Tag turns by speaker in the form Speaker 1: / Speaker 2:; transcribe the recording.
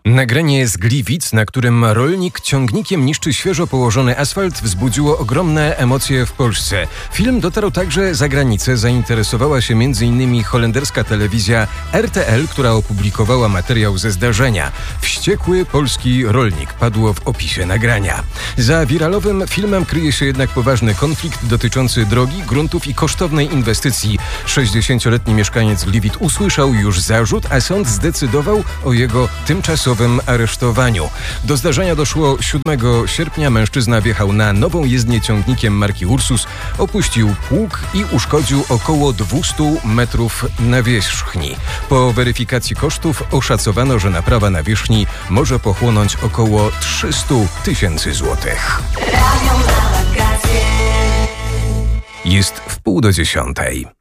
Speaker 1: Nagranie z Gliwic, na którym rolnik ciągnikiem niszczy świeżo położony asfalt, wzbudziło ogromne emocje w Polsce. Film dotarł także za granicę. Zainteresowała się m.in. holenderska telewizja RTL, która opublikowała materiał ze zdarzenia. Wściekły polski rolnik padło w opisie nagrania. Za wiralowym filmem kryje się jednak poważny konflikt dotyczący drogi, gruntów i kosztownej inwestycji. 60-letni mieszkaniec Gliwic usłyszał już zarzut, a sąd zdecydował o jego tymczasowym aresztowaniu. Do zdarzenia doszło 7 sierpnia. Mężczyzna wjechał na nową jezdnię ciągnikiem marki Ursus, opuścił pług i uszkodził około 200 metrów nawierzchni. Po weryfikacji kosztów oszacowano, że naprawa nawierzchni może pochłonąć około 300 000 złotych. Jest 9:30.